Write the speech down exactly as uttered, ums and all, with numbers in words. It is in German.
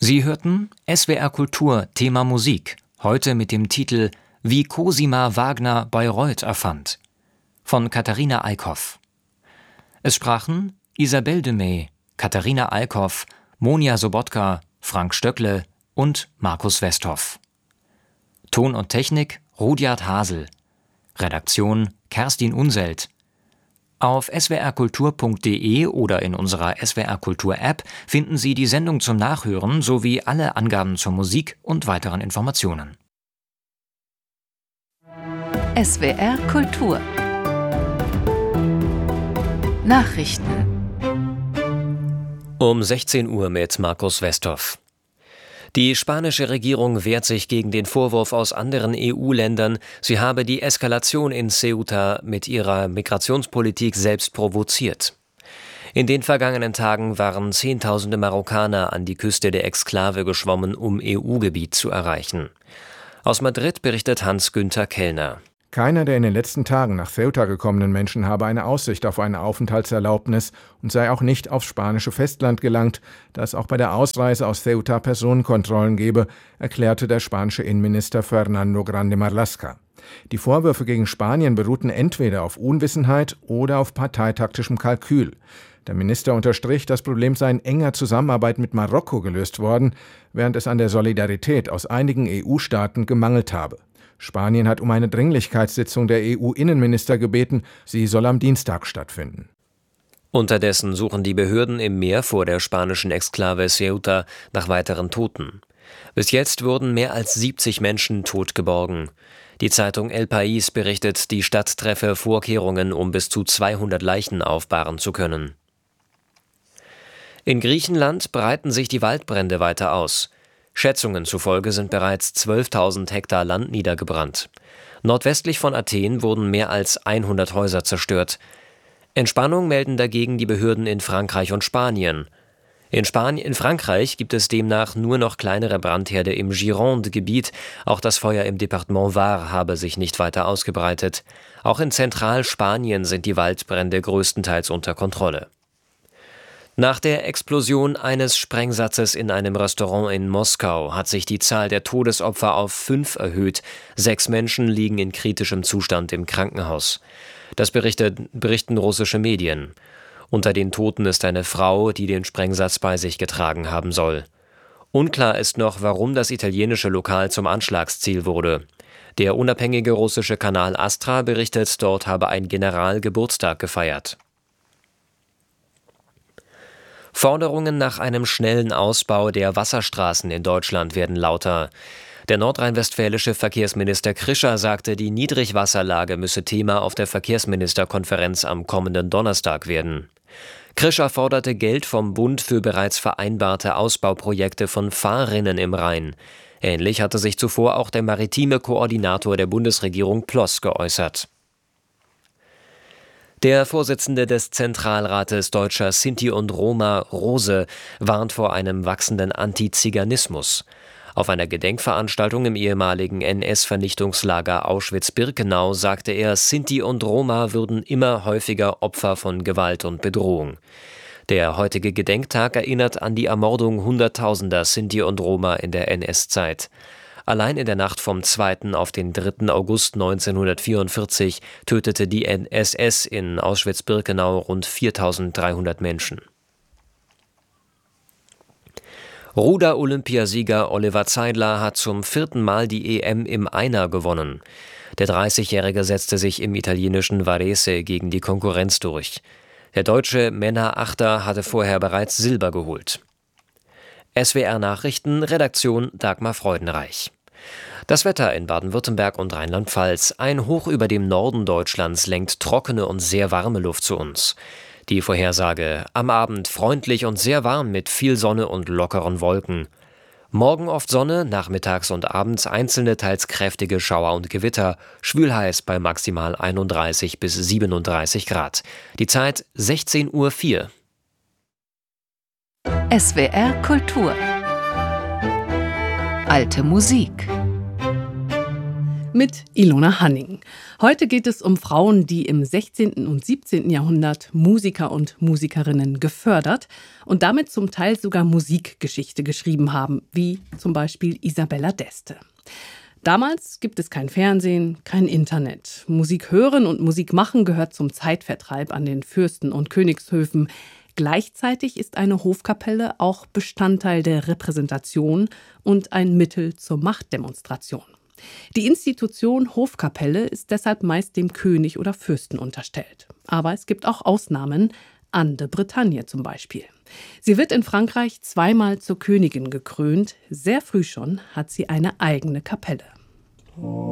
Sie hörten S W R Kultur Thema Musik, heute mit dem Titel »Wie Cosima Wagner Bayreuth erfand« von Katharina Eickhoff. Es sprachen Isabelle Demey, Katharina Eickhoff, Monja Sobotka, Frank Stöckle und Markus Westhoff. Ton und Technik Rudyard Hasel. Redaktion Kerstin Unselt. Auf s w r kultur punkt d e oder in unserer S W R Kultur App finden Sie die Sendung zum Nachhören sowie alle Angaben zur Musik und weiteren Informationen. S W R Kultur Nachrichten Um sechzehn Uhr mit Markus Westhoff. Die spanische Regierung wehrt sich gegen den Vorwurf aus anderen E U-Ländern, sie habe die Eskalation in Ceuta mit ihrer Migrationspolitik selbst provoziert. In den vergangenen Tagen waren Zehntausende Marokkaner an die Küste der Exklave geschwommen, um E U-Gebiet zu erreichen. Aus Madrid berichtet Hans-Günther Kellner. Keiner der in den letzten Tagen nach Ceuta gekommenen Menschen habe eine Aussicht auf eine Aufenthaltserlaubnis und sei auch nicht aufs spanische Festland gelangt, da es auch bei der Ausreise aus Ceuta Personenkontrollen gebe, erklärte der spanische Innenminister Fernando Grande Marlaska. Die Vorwürfe gegen Spanien beruhten entweder auf Unwissenheit oder auf parteitaktischem Kalkül. Der Minister unterstrich, das Problem sei in enger Zusammenarbeit mit Marokko gelöst worden, während es an der Solidarität aus einigen E U-Staaten gemangelt habe. Spanien hat um eine Dringlichkeitssitzung der E U-Innenminister gebeten, sie soll am Dienstag stattfinden. Unterdessen suchen die Behörden im Meer vor der spanischen Exklave Ceuta nach weiteren Toten. Bis jetzt wurden mehr als siebzig Menschen tot geborgen. Die Zeitung El País berichtet, die Stadt treffe Vorkehrungen, um bis zu zweihundert Leichen aufbahren zu können. In Griechenland breiten sich die Waldbrände weiter aus. Schätzungen zufolge sind bereits zwölftausend Hektar Land niedergebrannt. Nordwestlich von Athen wurden mehr als hundert Häuser zerstört. Entspannung melden dagegen die Behörden in Frankreich und Spanien. In, Spanien, in Frankreich gibt es demnach nur noch kleinere Brandherde im Gironde-Gebiet. Auch das Feuer im Departement Var habe sich nicht weiter ausgebreitet. Auch in Zentralspanien sind die Waldbrände größtenteils unter Kontrolle. Nach der Explosion eines Sprengsatzes in einem Restaurant in Moskau hat sich die Zahl der Todesopfer auf fünf erhöht. Sechs Menschen liegen in kritischem Zustand im Krankenhaus. Das berichtet, berichten russische Medien. Unter den Toten ist eine Frau, die den Sprengsatz bei sich getragen haben soll. Unklar ist noch, warum das italienische Lokal zum Anschlagsziel wurde. Der unabhängige russische Kanal Astra berichtet, dort habe ein General Geburtstag gefeiert. Forderungen nach einem schnellen Ausbau der Wasserstraßen in Deutschland werden lauter. Der nordrhein-westfälische Verkehrsminister Krischer sagte, die Niedrigwasserlage müsse Thema auf der Verkehrsministerkonferenz am kommenden Donnerstag werden. Krischer forderte Geld vom Bund für bereits vereinbarte Ausbauprojekte von Fahrrinnen im Rhein. Ähnlich hatte sich zuvor auch der maritime Koordinator der Bundesregierung Ploss geäußert. Der Vorsitzende des Zentralrates deutscher Sinti und Roma, Rose, warnt vor einem wachsenden Antiziganismus. Auf einer Gedenkveranstaltung im ehemaligen N S-Vernichtungslager Auschwitz-Birkenau sagte er, Sinti und Roma würden immer häufiger Opfer von Gewalt und Bedrohung. Der heutige Gedenktag erinnert an die Ermordung Hunderttausender Sinti und Roma in der N S-Zeit. Allein in der Nacht vom zweiten auf den dritten August neunzehnhundertvierundvierzig tötete die N S S in Auschwitz-Birkenau rund viertausenddreihundert Menschen. Ruder-Olympiasieger Oliver Zeidler hat zum vierten Mal die E M im Einer gewonnen. Der dreißigjährige setzte sich im italienischen Varese gegen die Konkurrenz durch. Der deutsche Männerachter hatte vorher bereits Silber geholt. S W R Nachrichten, Redaktion Dagmar Freudenreich. Das Wetter in Baden-Württemberg und Rheinland-Pfalz. Ein Hoch über dem Norden Deutschlands lenkt trockene und sehr warme Luft zu uns. Die Vorhersage: am Abend freundlich und sehr warm mit viel Sonne und lockeren Wolken. Morgen oft Sonne, nachmittags und abends einzelne teils kräftige Schauer und Gewitter. Schwülheiß bei maximal einunddreißig bis siebenunddreißig Grad. Die Zeit sechzehn Uhr vier. S W R Kultur Alte Musik. mit Ilona Hanning. Heute geht es um Frauen, die im sechzehnten und siebzehnten Jahrhundert Musiker und Musikerinnen gefördert und damit zum Teil sogar Musikgeschichte geschrieben haben, wie zum Beispiel Isabella d'Este. Damals gibt es kein Fernsehen, kein Internet. Musik hören und Musik machen gehört zum Zeitvertreib an den Fürsten- und Königshöfen. Gleichzeitig ist eine Hofkapelle auch Bestandteil der Repräsentation und ein Mittel zur Machtdemonstration. Die Institution Hofkapelle ist deshalb meist dem König oder Fürsten unterstellt. Aber es gibt auch Ausnahmen, Anne de Bretagne zum Beispiel. Sie wird in Frankreich zweimal zur Königin gekrönt. Sehr früh schon hat sie eine eigene Kapelle.